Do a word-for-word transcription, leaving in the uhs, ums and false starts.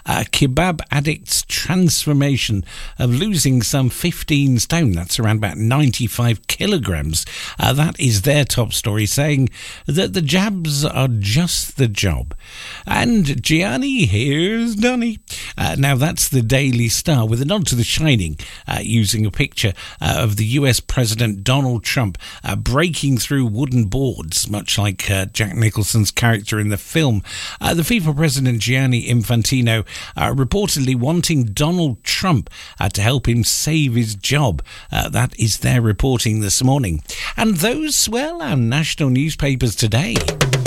Uh, kebab addict's transformation of losing some fifteen stone. That's around about ninety-five kilograms. Uh, that is their top story, saying that the jabs are just the job. And Gianni, here's Donny. Uh, now, that's the Daily Star with a nod to The Shining, uh, using a picture uh, of the U S President Donald Trump uh, breaking through wooden boards, much like uh, Jack Nicholson's character in the film. Uh, the FIFA President Gianni Infantino uh, reportedly wanting Donald Trump uh, to help him save his job. Uh, that is their reporting this morning. And those, well, our national newspapers today.